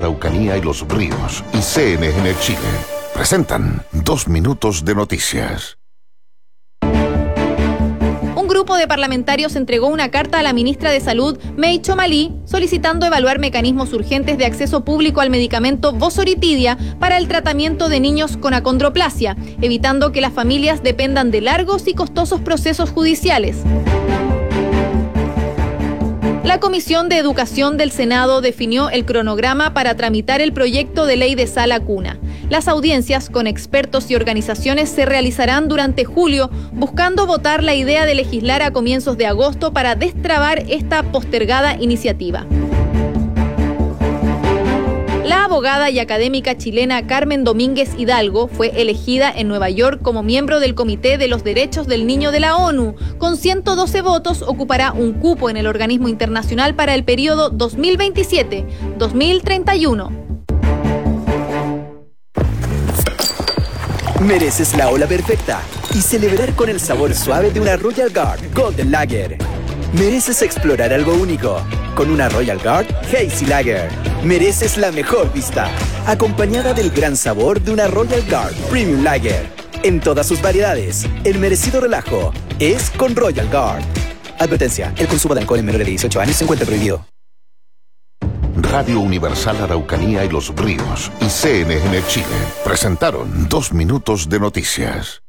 Araucanía y los Ríos y CNN Chile presentan 2 minutos de noticias. Un grupo de parlamentarios entregó una carta a la ministra de Salud, May Chomalí, solicitando evaluar mecanismos urgentes de acceso público al medicamento Vosoritidia para el tratamiento de niños con acondroplasia, evitando que las familias dependan de largos y costosos procesos judiciales. La Comisión de Educación del Senado definió el cronograma para tramitar el proyecto de ley de sala cuna. Las audiencias con expertos y organizaciones se realizarán durante julio, buscando votar la idea de legislar a comienzos de agosto para destrabar esta postergada iniciativa. La abogada y académica chilena Carmen Domínguez Hidalgo fue elegida en Nueva York como miembro del Comité de los Derechos del Niño de la ONU. Con 112 votos ocupará un cupo en el organismo internacional para el periodo 2027-2031. Mereces la ola perfecta y celebrar con el sabor suave de una Royal Guard Golden Lager. Mereces explorar algo único con una Royal Guard Hazy Lager. Mereces la mejor vista, acompañada del gran sabor de una Royal Guard Premium Lager. En todas sus variedades, el merecido relajo es con Royal Guard. Advertencia, el consumo de alcohol en menores de 18 años se encuentra prohibido. Radio Universal Araucanía y los Ríos y CNN Chile presentaron 2 minutos de noticias.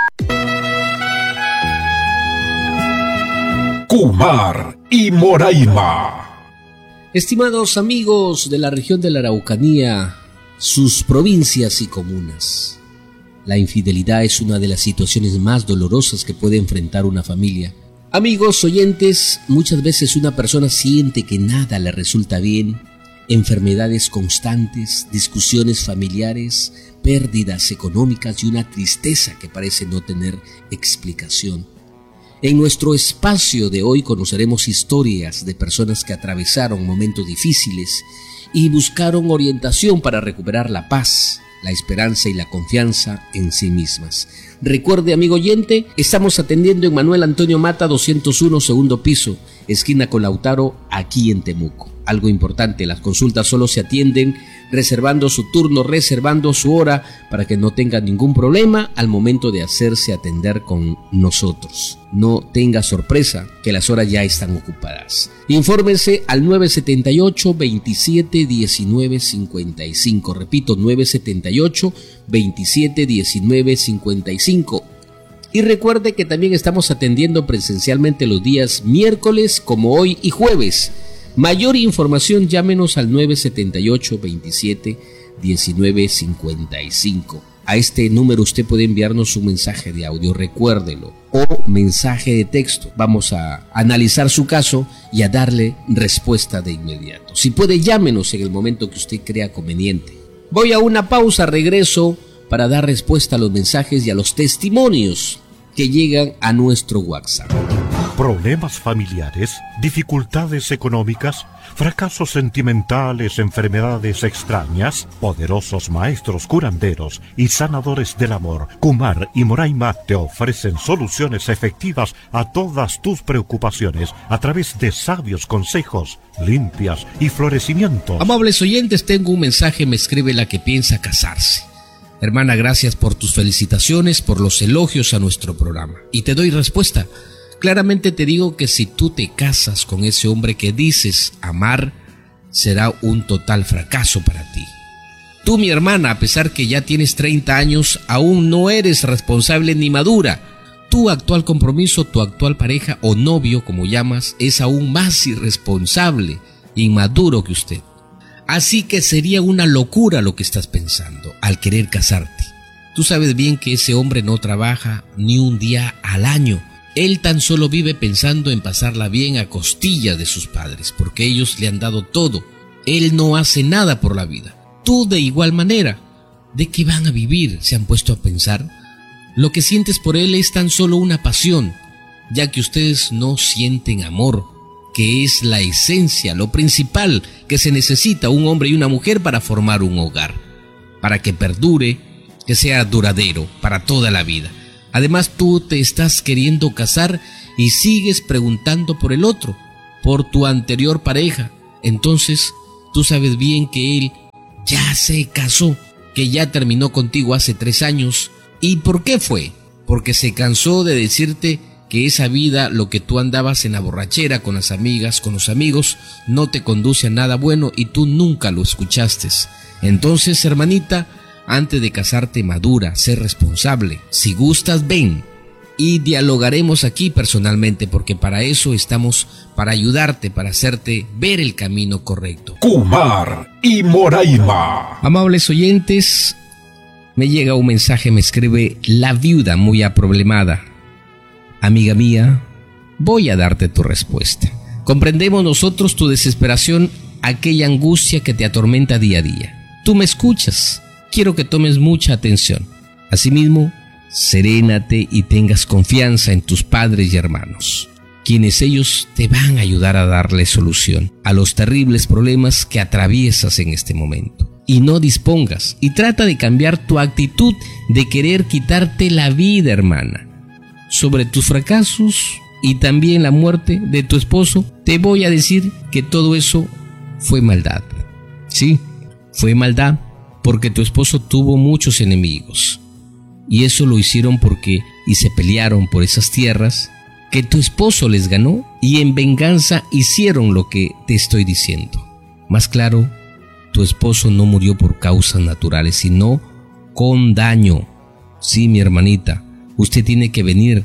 Kumar y Moraima. Estimados amigos de la región de la Araucanía, sus provincias y comunas, la infidelidad es una de las situaciones más dolorosas que puede enfrentar una familia. Amigos oyentes, muchas veces una persona siente que nada le resulta bien, enfermedades constantes, discusiones familiares, pérdidas económicas y una tristeza que parece no tener explicación. En nuestro espacio de hoy conoceremos historias de personas que atravesaron momentos difíciles y buscaron orientación para recuperar la paz, la esperanza y la confianza en sí mismas. Recuerde, amigo oyente, estamos atendiendo en Manuel Antonio Mata 201, segundo piso, esquina con Lautaro, aquí en Temuco. Algo importante, las consultas solo se atienden reservando su turno, reservando su hora para que no tenga ningún problema al momento de hacerse atender con nosotros. No tenga sorpresa que las horas ya están ocupadas. Infórmense al 978-27-19-55. Repito, 978-27-19-55. Y recuerde que también estamos atendiendo presencialmente los días miércoles como hoy y jueves. Mayor información, llámenos al 978-27-19-55. A este número usted puede enviarnos un mensaje de audio, recuérdelo, o mensaje de texto. Vamos a analizar su caso y a darle respuesta de inmediato. Si puede, llámenos en el momento que usted crea conveniente. Voy a una pausa, regreso para dar respuesta a los mensajes y a los testimonios que llegan a nuestro WhatsApp. Problemas familiares, dificultades económicas, fracasos sentimentales, enfermedades extrañas. Poderosos maestros curanderos y sanadores del amor, Kumar y Moraima, te ofrecen soluciones efectivas a todas tus preocupaciones a través de sabios consejos, limpias y florecimientos. Amables oyentes, tengo un mensaje, me escribe la que piensa casarse. Hermana, gracias por tus felicitaciones, por los elogios a nuestro programa. Y te doy respuesta. Claramente te digo que si tú te casas con ese hombre que dices amar, será un total fracaso para ti. Tú, mi hermana, a pesar que ya tienes 30 años, aún no eres responsable ni madura. Tu actual compromiso, tu actual pareja o novio, como llamas, es aún más irresponsable, inmaduro que usted. Así que sería una locura lo que estás pensando al querer casarte. Tú sabes bien que ese hombre no trabaja ni un día al año. Él tan solo vive pensando en pasarla bien a costillas de sus padres, porque ellos le han dado todo. Él no hace nada por la vida. Tú de igual manera. ¿De qué van a vivir? ¿Se han puesto a pensar? Lo que sientes por él es tan solo una pasión, ya que ustedes no sienten amor, que es la esencia, lo principal que se necesita un hombre y una mujer para formar un hogar, para que perdure, que sea duradero para toda la vida. Además, tú te estás queriendo casar y sigues preguntando por el otro, por tu anterior pareja. Entonces, tú sabes bien que él ya se casó, que ya terminó contigo hace 3 años. ¿Y por qué fue? Porque se cansó de decirte que esa vida, lo que tú andabas en la borrachera con las amigas, con los amigos, no te conduce a nada bueno y tú nunca lo escuchaste. Entonces, hermanita, antes de casarte, madura, sé responsable. Si gustas, ven y dialogaremos aquí personalmente, porque para eso estamos, para ayudarte, para hacerte ver el camino correcto. Kumar y Moraima. Amables oyentes, me llega un mensaje, me escribe la viuda muy aproblemada. Amiga mía, voy a darte tu respuesta. Comprendemos nosotros tu desesperación, aquella angustia que te atormenta día a día. Tú me escuchas, quiero que tomes mucha atención. Asimismo, serénate y tengas confianza en tus padres y hermanos, quienes ellos te van a ayudar a darle solución a los terribles problemas que atraviesas en este momento. Y no dispongas, y trata de cambiar tu actitud de querer quitarte la vida, hermana. Sobre tus fracasos y también la muerte de tu esposo, te voy a decir que todo eso fue maldad. Sí, fue maldad porque tu esposo tuvo muchos enemigos. Y eso lo hicieron y se pelearon por esas tierras que tu esposo les ganó, y en venganza hicieron lo que te estoy diciendo. Más claro, tu esposo no murió por causas naturales, sino con daño. Sí, mi hermanita, usted tiene que venir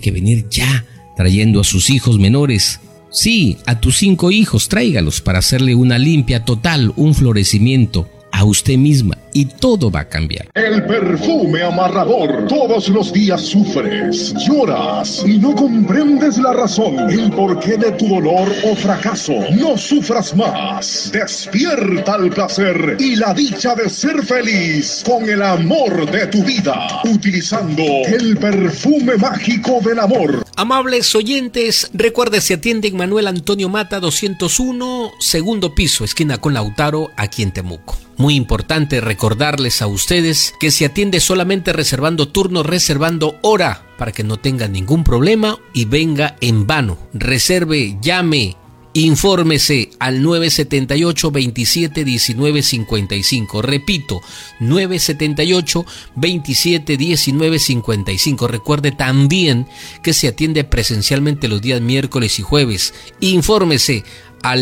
ya, trayendo a sus hijos menores. Sí, a tus 5 hijos, tráigalos para hacerle una limpia total, un florecimiento a usted misma, y todo va a cambiar. El perfume amarrador. Todos los días sufres, lloras y no comprendes la razón, el porqué de tu dolor o fracaso. No sufras más. Despierta el placer y la dicha de ser feliz con el amor de tu vida, utilizando el perfume mágico del amor. Amables oyentes, recuerde, se atiende en Manuel Antonio Mata 201, segundo piso, esquina con Lautaro, aquí en Temuco. Muy importante recordarles a ustedes que se atiende solamente reservando turno, reservando hora, para que no tengan ningún problema y venga en vano. Reserve, llame, infórmese al 978-27-19-55. Repito, 978-27-19-55. Recuerde también que se atiende presencialmente los días miércoles y jueves. Infórmese al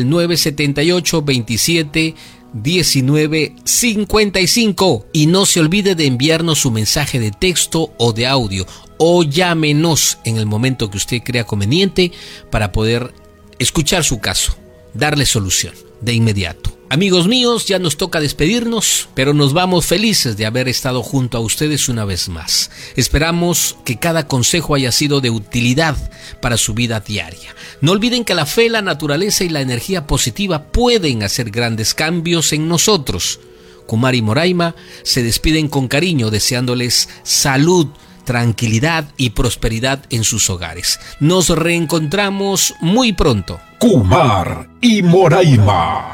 978-27-19-55 y no se olvide de enviarnos su mensaje de texto o de audio, o llámenos en el momento que usted crea conveniente para poder escuchar su caso, darle solución de inmediato. Amigos míos, ya nos toca despedirnos, pero nos vamos felices de haber estado junto a ustedes una vez más. Esperamos que cada consejo haya sido de utilidad para su vida diaria. No olviden que la fe, la naturaleza y la energía positiva pueden hacer grandes cambios en nosotros. Kumar y Moraima se despiden con cariño, deseándoles salud, tranquilidad y prosperidad en sus hogares. Nos reencontramos muy pronto. Kumar y Moraima.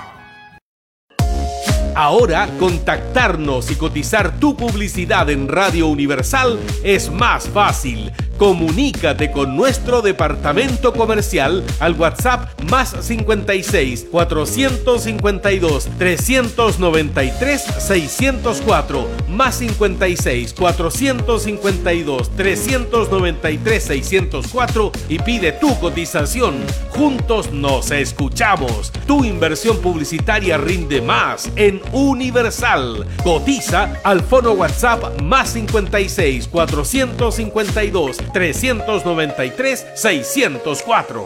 Ahora, contactarnos y cotizar tu publicidad en Radio Universal es más fácil. Comunícate con nuestro departamento comercial al WhatsApp más 56 452 393 604, más 56 452 393 604 y pide tu cotización. Juntos nos escuchamos. Tu inversión publicitaria rinde más en Universal. Cotiza al fono WhatsApp más 56 452 393 604.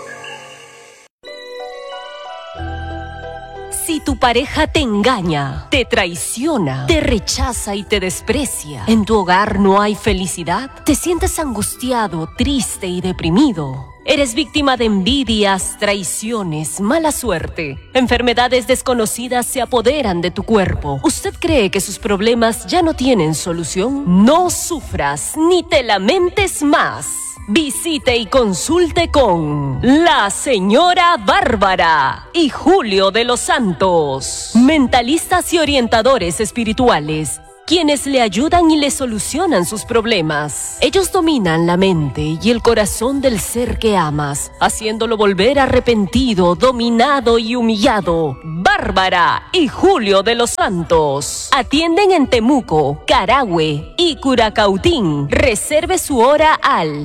Si tu pareja te engaña, te traiciona, te rechaza y te desprecia, en tu hogar no hay felicidad, te sientes angustiado, triste y deprimido. Eres víctima de envidias, traiciones, mala suerte. Enfermedades desconocidas se apoderan de tu cuerpo. ¿Usted cree que sus problemas ya no tienen solución? No sufras ni te lamentes más. Visite y consulte con la señora Bárbara y Julio de los Santos, mentalistas y orientadores espirituales. quienes le ayudan y le solucionan sus problemas. Ellos dominan la mente y el corazón del ser que amas, haciéndolo volver arrepentido, dominado y humillado. Bárbara y Julio de los Santos. Atienden en Temuco, Carahue y Curacautín. Reserve su hora al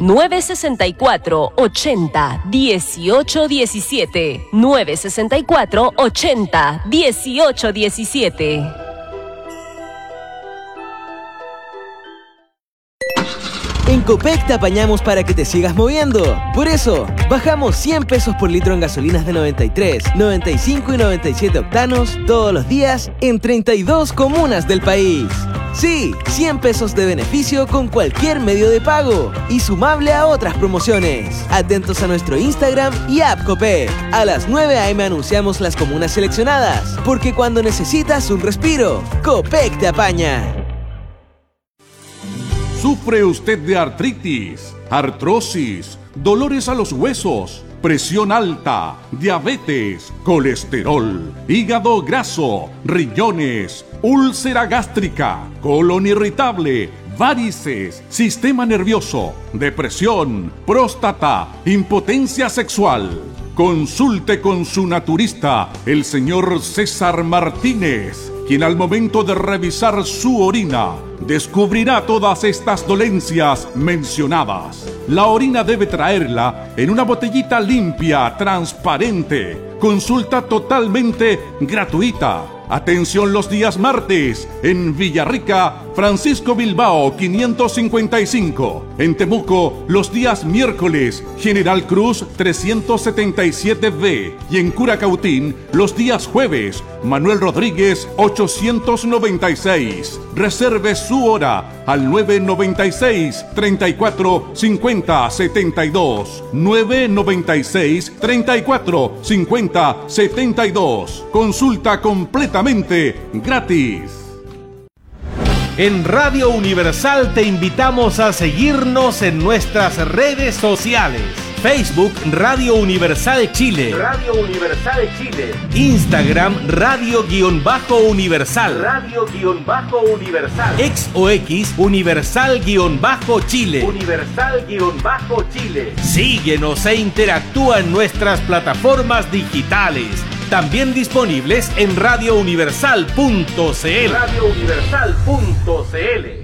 964-80-1817. 964-80-1817. En Copec te apañamos para que te sigas moviendo. Por eso, bajamos 100 pesos por litro en gasolinas de 93, 95 y 97 octanos todos los días en 32 comunas del país. Sí, 100 pesos de beneficio con cualquier medio de pago y sumable a otras promociones. Atentos a nuestro Instagram y app Copec. A las 9 a.m. anunciamos las comunas seleccionadas, porque cuando necesitas un respiro, Copec te apaña. ¿Sufre usted de artritis, artrosis, dolores a los huesos, presión alta, diabetes, colesterol, hígado graso, riñones, úlcera gástrica, colon irritable, varices, sistema nervioso, depresión, próstata, impotencia sexual? Consulte con su naturista, el señor César Martínez, quien al momento de revisar su orina descubrirá todas estas dolencias mencionadas. La orina debe traerla en una botellita limpia, transparente. Consulta totalmente gratuita. Atención los días martes en Villarrica, Francisco Bilbao 555. En Temuco, los días miércoles, General Cruz 377B. Y en Curacautín, los días jueves, Manuel Rodríguez 896. Reserve su hora al 996 34 50 72. 996 34 50 72. Consulta completamente gratis. En Radio Universal te invitamos a seguirnos en nuestras redes sociales. Facebook Radio Universal Chile. Radio Universal Chile. Instagram Radio-Universal. Radio-Universal. X o X Universal-Chile. Universal-Chile. Síguenos e interactúa en nuestras plataformas digitales. También disponibles en radiouniversal.cl. radiouniversal.cl.